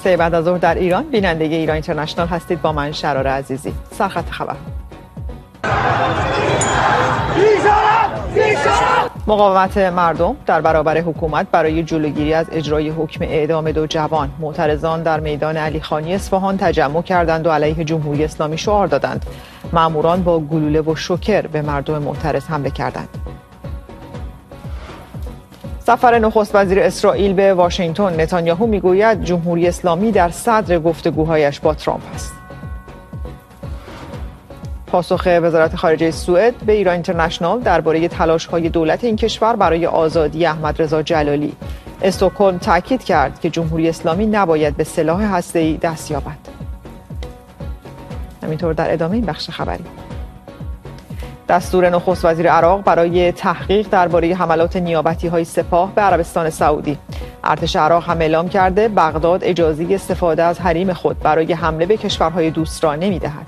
3 بعد از ظهر در ایران بیننده ایران اینترنشنال هستید. با من شرار عزیزی. سرخط خبر. مقاومت مردم در برابر حکومت برای جلوگیری از اجرای حکم اعدام 2 جوان. معترضان در میدان علیخانی اصفهان تجمع کردند و علیه جمهوری اسلامی شعار دادند. ماموران با گلوله و شوکر به مردم معترض حمله کردند. سفر نخست وزیر اسرائیل به واشنگتن. نتانیاهو میگوید جمهوری اسلامی در صدر گفتگوهایش با ترامپ است. پاسخ وزارت خارجه سوئد به ایران اینترنشنال درباره تلاش‌های دولت این کشور برای آزادی احمد رضا جلالی. استکهلم تاکید کرد که جمهوری اسلامی نباید به سلاح هسته‌ای دست یابد. همینطور در ادامه این بخش خبری. دستور نخست وزیر عراق برای تحقیق درباره حملات نیابتی‌های سپاه به عربستان سعودی. ارتش عراق هم اعلام کرده بغداد اجازه استفاده از حریم خود برای حمله به کشورهای دوست را نمی‌دهد.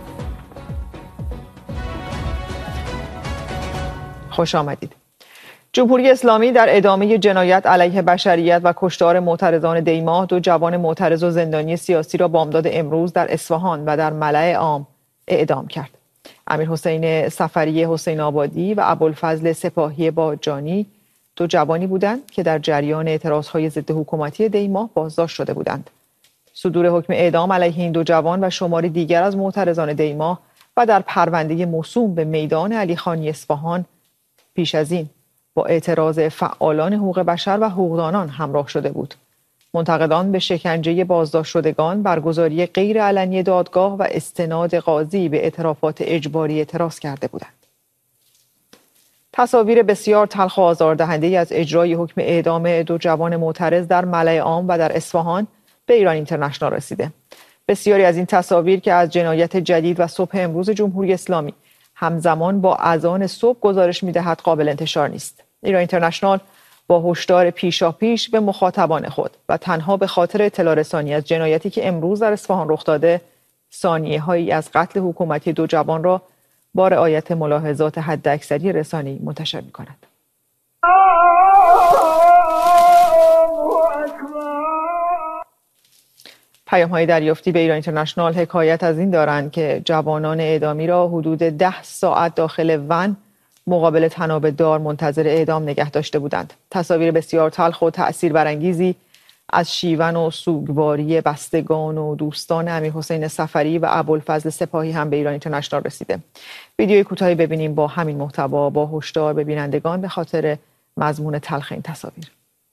خوش آمدید. جمهوری اسلامی در ادامه جنایت علیه بشریت و کشتار معترضان دیماه 2 جوان معترض و زندانی سیاسی را بامداد امروز در اصفهان و در ملأ عام اعدام کرد. امیرحسین صفری حسین آبادی و ابوالفضل سپاهی باجانی 2 جوانی بودند که در جریان اعتراضهای ضد حکومتی دیماه بازداشت شده بودند. صدور حکم اعدام علیه این 2 جوان و شماری دیگر از معترضان دیماه و در پرونده موسوم به میدان علیخانی اصفهان پیش از این با اعتراض فعالان حقوق بشر و حقوقدانان همراه شده بود. منتقدان به شکنجه بازداشت شدگان، برگزاری غیر علنی دادگاه و استناد قاضی به اعترافات اجباری اعتراض کرده بودند. تصاویر بسیار تلخ و آزاردهنده از اجرای حکم اعدام 2 جوان معترض در ملأ عام و در اصفهان به ایران اینترنشنال رسیده. بسیاری از این تصاویر که از جنایت جدید و صبح امروز جمهوری اسلامی همزمان با اذان صبح گزارش می‌دهد قابل انتشار نیست. ایران اینترنشنال با هشدار پیشاپیش به مخاطبان خود و تنها به خاطر اطلاع رسانی از جنایتی که امروز در اصفهان رخ داده، ثانیه‌هایی از قتل حکومتی 2 جوان را با رعایت ملاحظات حداکثری رسانه‌ای منتشر می‌کند. پیام‌های دریافتی به ایران اینترنشنال حکایت از این دارند که جوانان اعدامی را حدود 10 ساعت داخل ون مقابل طناب دار منتظر اعدام نگه داشته بودند. تصاویر بسیار تلخ و تأثیربرانگیزی از شیون و سوگواری بستگان و دوستان امیرحسین صفری و ابوالفضل سپاهی هم به ایران اینترنشنال رسیده. ویدیوی کوتاهی ببینیم با همین محتوا، با هشدار به بینندگان به خاطر مضمون تلخ این تصاویر.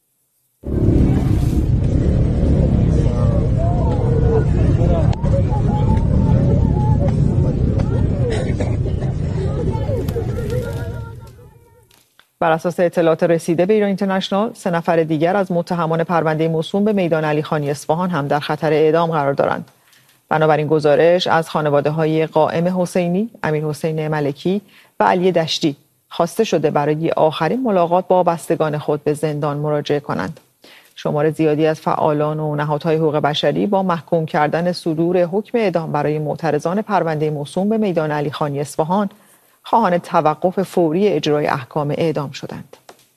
بر اساس اطلاعات رسیده به ایران اینترنشنال، 3 نفر دیگر از متهمان پرونده موسوم به میدان علیخانی اصفهان هم در خطر اعدام قرار دارند. بنابراین گزارش از خانواده‌های قائم حسینی، امیرحسین ملکی و علی دشتی خواسته شده برای آخرین ملاقات با بستگان خود به زندان مراجعه کنند. شمار زیادی از فعالان و نهادهای حقوق بشری با محکوم کردن صدور حکم اعدام برای معترضان پرونده موسوم به میدان علیخانی اصفهان خواهان توقف فوری اجرای احکام اعدام شدند.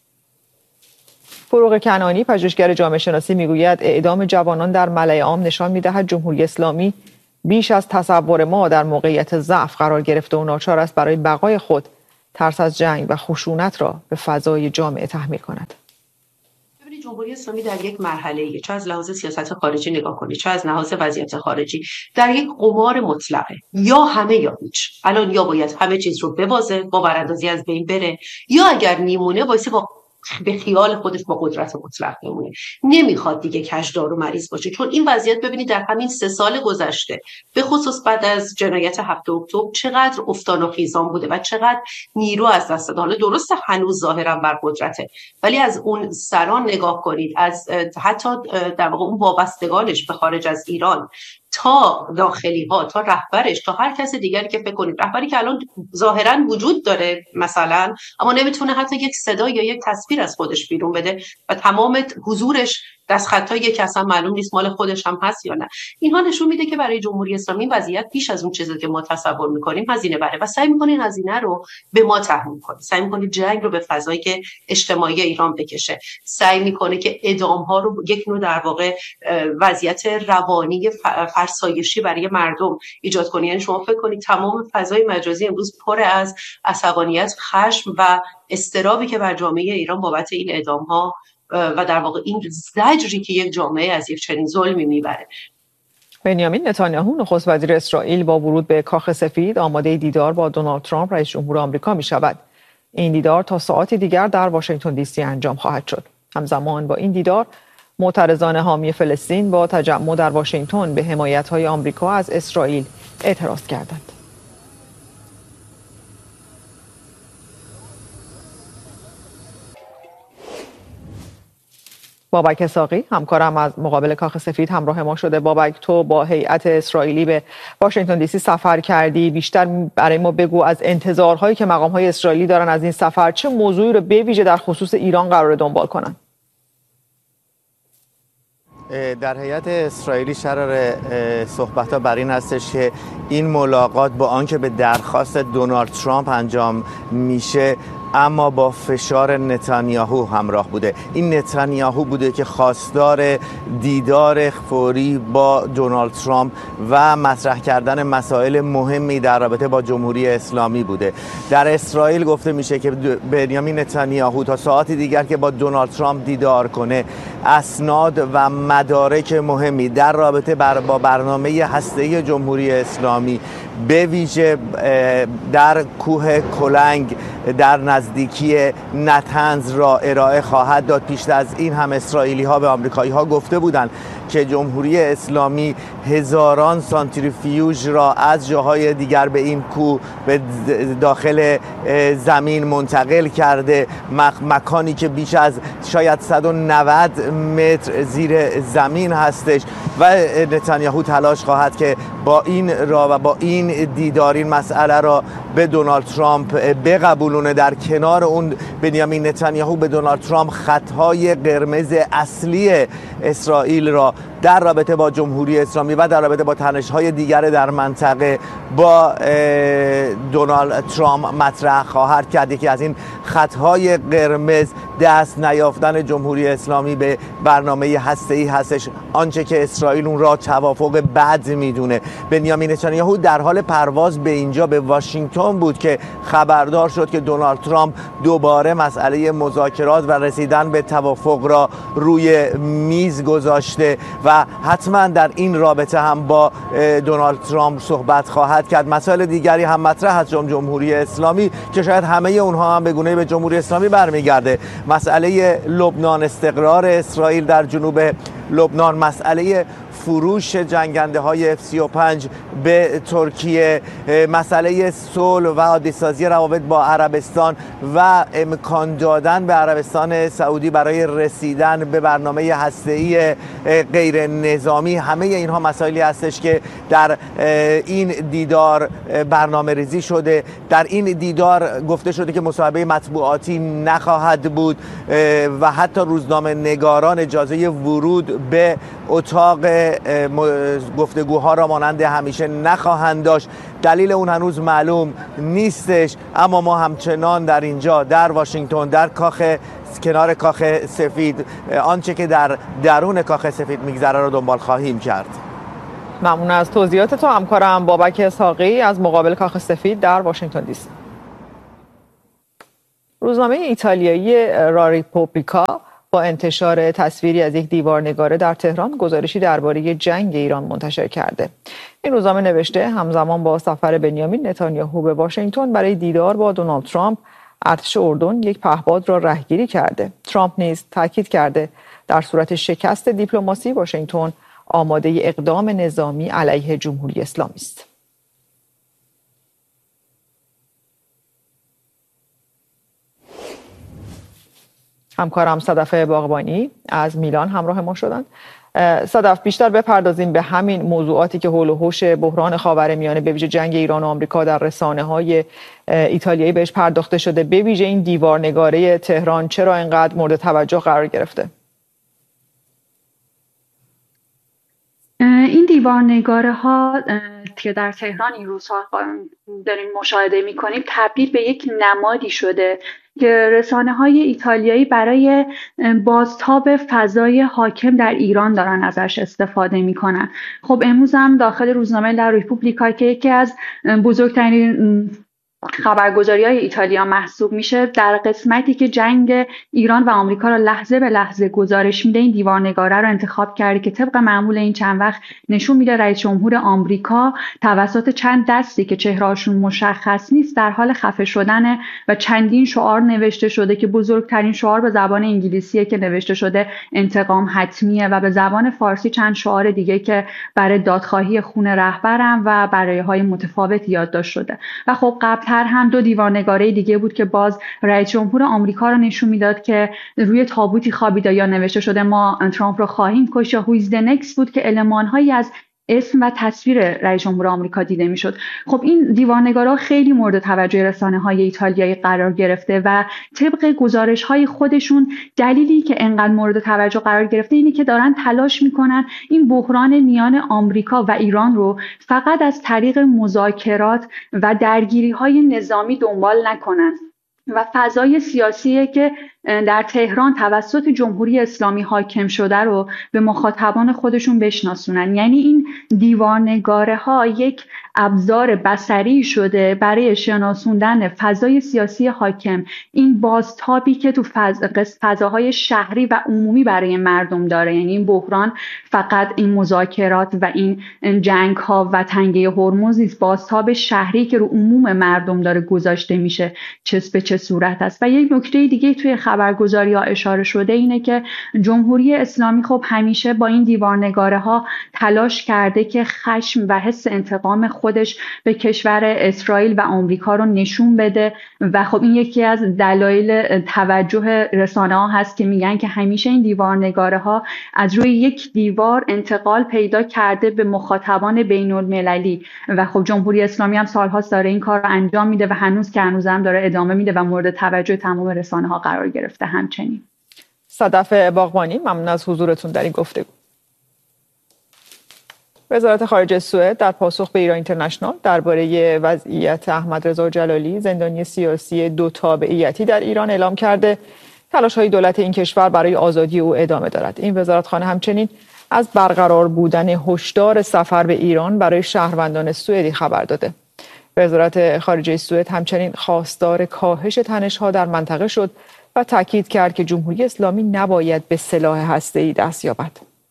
فروغ کنعانی، پژوهشگر جامعه شناسی، میگوید اعدام جوانان در ملأ عام نشان می‌دهد جمهوری اسلامی بیش از تصور ما در موقعیت ضعف قرار گرفته و ناچار است برای بقای خود ترس از جنگ و خشونت را به فضای جامعه تحمیل کند. جمهوری اسلامی در یک مرحله، چه از لحاظ سیاست خارجی نگاه کنید، چه از لحاظ وضعیت خارجی، در یک قمار مطلقه. یا همه یا هیچ. الان یا باید همه چیز رو ببازه، با براندازی از بین بره، یا اگر میمونه وایسه با به خیال خودش با قدرت مطلق بمونه. نمیخواد دیگه کجدار و مریض باشه، چون این وضعیت ببینید در همین 3 سال گذشته، به خصوص بعد از جنایت 7 اکتبر، چقدر افتان و خیزان بوده و چقدر نیرو از دست داده. حالا درسته هنوز ظاهرا بر قدرته، ولی از اون سران نگاه کنید، از حتی در واقع اون وابستگانش به خارج از ایران تا داخلی ها، تا رهبرش، تا هر کس دیگری که فکر کنید، رهبری که الان ظاهرا وجود داره مثلا، اما نمیتونه حتی یک صدا یا یک تصویر از خودش بیرون بده و تمام حضورش دستخطایی که اصلا معلوم نیست مال خودش هم هست یا نه. اینها نشون میده که برای جمهوری اسلامی وضعیت بیش از اون چیزی که ما تصور میکنیم هزینه بره و سعی میکنه هزینه رو به ما تحمیل کنه، سعی میکنه جنگ رو به فضای که اجتماعی ایران بکشه، سعی میکنه که اعدام‌ها رو یک نوع در واقع وضعیت روانی فرسایشی برای مردم ایجاد کنه. یعنی شما فکر کنید تمام فضای مجازی امروز پر از عصبانیت، خشم و اضطرابی که بر جامعه ایران بابت این اعدام‌ها و در واقع این زجری که یک جامعه از یک چنین ظلمی میبره. بنیامین نتانیاهو نخست وزیر اسرائیل با ورود به کاخ سفید آماده دیدار با دونالد ترامپ رئیس جمهور آمریکا می شود. این دیدار تا ساعتی دیگر در واشنگتن دی سی انجام خواهد شد. همزمان با این دیدار معترضان حامی فلسطین با تجمع در واشنگتن به حمایت‌های آمریکا از اسرائیل اعتراض کردند. بابک اسحاقی همکارم از مقابل کاخ سفید همراه ما شده. بابک، تو با هیئت اسرائیلی به واشنگتن دی سی سفر کردی، بیشتر برای ما بگو از انتظارهایی که مقام‌های اسرائیلی دارن از این سفر، چه موضوعی رو به ویژه در خصوص ایران قرار دنبال کنن؟ در هیئت اسرائیلی شرار صحبت‌ها بر این هستش که این ملاقات با آنکه به درخواست دونالد ترامپ انجام میشه اما با فشار نتانیاهو همراه بوده. این نتانیاهو بوده که خواستار دیدار فوری با دونالد ترامپ و مطرح کردن مسائل مهمی در رابطه با جمهوری اسلامی بوده. در اسرائیل گفته میشه که بنیامین نتانیاهو تا ساعتی دیگر که با دونالد ترامپ دیدار کنه اسناد و مدارک مهمی در رابطه با برنامه هسته‌ای جمهوری اسلامی به ویژه در کوه کلنگ در نزدیکی نتنز را ارائه خواهد داد. پیش از این هم اسرائیلی ها به آمریکایی ها گفته بودند که جمهوری اسلامی هزاران سانتریفیوژ را از جاهای دیگر به این کوه به داخل زمین منتقل کرده، مکانی که بیش از شاید 190 متر زیر زمین هستش و نتانیاهو تلاش خواهد که با این دیدار این مسئله را به دونالد ترامپ بقبولونه. در کنار اون بنیامین نتانیاهو به دونالد ترامپ خطهای قرمز اصلی اسرائیل را در رابطه با جمهوری اسلامی و در رابطه با تنش‌های دیگر در منطقه با دونالد ترامپ مطرح خواهد کرد. یکی از این خطهای قرمز دست نیافتن جمهوری اسلامی به برنامه هسته‌ای هستش، آنچه که اسرائیل اون را توافق بد میدونه. بنیامین نتانیاهو در حال پرواز به اینجا به واشنگتن بود که خبردار شد که دونالد ترامپ دوباره مسئله مذاکرات و رسیدن به توافق را روی میز گذاشته و حتما در این رابطه هم با دونالد ترامپ صحبت خواهد کرد. مسائل دیگری هم مطرح از جمهوری اسلامی که شاید همه اونها هم به گونه به جمهوری اسلامی برمیگرده. مسئله لبنان، استقرار اسرائیل در جنوب لبنان، مسئله فروش جنگنده های F-35 به ترکیه، مسئله صلح و عادی‌سازی روابط با عربستان و امکان دادن به عربستان سعودی برای رسیدن به برنامه هسته‌ای غیر نظامی. همه اینها مسائلی هستش که در این دیدار برنامه ریزی شده. در این دیدار گفته شده که مصاحبه مطبوعاتی نخواهد بود و حتی روزنامه نگاران اجازه ورود به اتاق گفتگوها را مانند همیشه نخواهند داشت. دلیل اون هنوز معلوم نیستش، اما ما همچنان در اینجا در واشنگتن در کنار کاخ سفید آنچه که در درون کاخ سفید میگذره را دنبال خواهیم کرد. ممنون از توضیحات تو همکارم بابک اسحاقی از مقابل کاخ سفید در واشنگتن دی سی. روزنامه ایتالیایی لا ریپوبلیکا با انتشار تصویری از یک دیوارنگاره در تهران گزارشی درباره جنگ ایران منتشر کرده. این روزنامه نوشته همزمان با سفر بنیامین نتانیاهو به واشنگتن برای دیدار با دونالد ترامپ، ارتش اردن یک پهپاد را رهگیری کرده. ترامپ نیز تاکید کرده در صورت شکست دیپلماسی واشنگتن آماده اقدام نظامی علیه جمهوری اسلامی است. همکارم صدف باغبانی از میلان همراه ما شدند. صدف، بیشتر بپردازیم به همین موضوعاتی که حول و حوش بحران خاورمیانه به ویژه جنگ ایران و آمریکا در رسانه‌های ایتالیایی بهش پرداخته شده. به ویژه این دیوارنگاره تهران چرا اینقدر مورد توجه قرار گرفته؟ این دیوارنگاره‌ها که در تهران این روزها داریم مشاهده می‌کنیم تبدیل به یک نمادی شده که رسانه‌های ایتالیایی برای بازتاب فضای حاکم در ایران دارن ازش استفاده می‌کنن. خب امروز هم داخل روزنامه لا ریپوبلیکا که یکی از بزرگترین خبرگزاری‌های ایتالیا محسوب میشه، در قسمتی که جنگ ایران و آمریکا را لحظه به لحظه گزارش میده این دیوارنگاره رو انتخاب کرده که طبق معمول این چند وقت نشون میده رئیس جمهور آمریکا توسط چند دستی که چهره‌هاشون مشخص نیست در حال خفه شدن و چندین شعار نوشته شده که بزرگترین شعار به زبان انگلیسیه که نوشته شده انتقام حتمیه و به زبان فارسی چند شعار دیگه که برای دادخواهی خون رهبرم و برایهای متفاوت یادداشت شده. و خب قبل‌تر هم 2 دیوارنگاره دیگه بود که باز رئیس جمهور آمریکا رو نشون میداد که روی تابوتی خوابیده یا نوشته شده ما ترامپ رو خواهیم کشت، یا هویز د نکست بود که المان‌هایی از اسم و تصویر رئیس جمهور آمریکا دیده میشد. خب این دیوارنگارا خیلی مورد توجه رسانه‌های ایتالیایی قرار گرفته و طبق گزارش‌های خودشون دلیلی که انقدر مورد توجه قرار گرفته اینه که دارن تلاش میکنن این بحران میان آمریکا و ایران رو فقط از طریق مذاکرات و درگیری‌های نظامی دنبال نکنن و فضای سیاسی که در تهران توسط جمهوری اسلامی حاکم شده رو به مخاطبان خودشون بشناسونن. یعنی این دیوارنگاره ها یک ابزار بصری شده برای شناسوندن فضای سیاسی حاکم، این بازتابی که تو فضاهای شهری و عمومی برای مردم داره. یعنی این بحران فقط این مذاکرات و این جنگ ها و تنگه هرمز نیست، بازتاب شهری که رو عموم مردم داره گذاشته میشه چه به چه صورت است. و یک نکته دیگه توی خبرگزاری ها اشاره شده اینه که جمهوری اسلامی خب همیشه با این دیوارنگاره ها تلاش کرده که خشم و حس انتقام خودش به کشور اسرائیل و آمریکا رو نشون بده و خب این یکی از دلایل توجه رسانه ها هست که میگن که همیشه این دیوارنگاره ها از روی یک دیوار انتقال پیدا کرده به مخاطبان بین المللی و خب جمهوری اسلامی هم سالهاست داره این کار رو انجام میده و هنوز هم داره ادامه میده و مورد توجه تمام رسانه ها قرار گرفته. همچنین صدف باغبانی، ممنون از حضورتون در این گفتگو. وزارت خارجه سوئد در پاسخ به ایران اینترنشنال درباره وضعیت احمدرضا جلالی زندانی سیاسی 2 تابعیتی در ایران اعلام کرده تلاش‌های دولت این کشور برای آزادی او ادامه دارد. این وزارتخانه همچنین از برقرار بودن هشدار سفر به ایران برای شهروندان سوئدی خبر داده. وزارت خارجه سوئد همچنین خواستار کاهش تنش‌ها در منطقه شد و تاکید کرد که جمهوری اسلامی نباید به سلاح هسته‌ای دست یابد.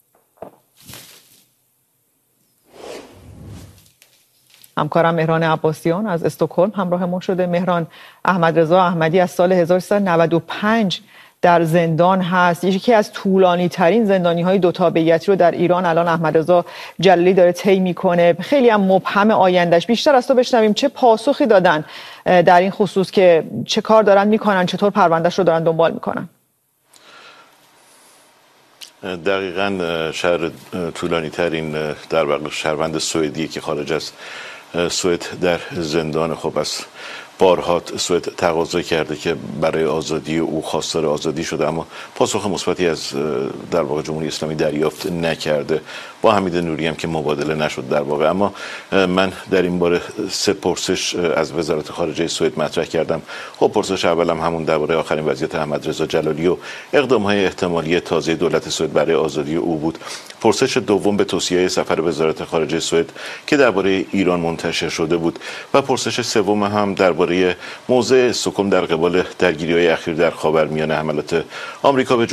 همکارم مهران عباسیان از استکهلم همراه ما شده. مهران، احمدرضا احمدی از سال 1395 در زندان هست، یکی از طولانی ترین زندانی های 2 تابعیتی رو در ایران الان احمدرضا جلالی داره طی میکنه. خیلی هم مبهم آیندهش. بیشتر از تو بشنویم چه پاسخی دادن در این خصوص که چه کار دارن میکنن، چطور پروندهش رو دارن دنبال میکنن؟ دقیقاً شهر طولانی ترین در واقع شهروند سوئدی که خارج از سوئد در زندان. خب از بارها سوئد تقاضا کرده که برای آزادی او خواستار آزادی شده اما پاسخ مثبتی از در واقع جمهوری اسلامی دریافت نکرده. با حمید نوری هم که مبادله نشد در واقع. اما من در این باره 3 پرسش از وزارت خارجه سوئد مطرح کردم. خب پرسش اولم همون درباره آخرین وضعیت احمدرضا جلالی و اقدام‌های احتمالی تازه دولت سوئد برای آزادی او بود. پرسش دوم به توصیه سفر وزارت خارجه سوئد که درباره ایران منتشر شده بود و پرسش سوم هم درباره موضع استکهلم در قبال درگیری‌های اخیر در خاورمیانه، حملات آمریکا به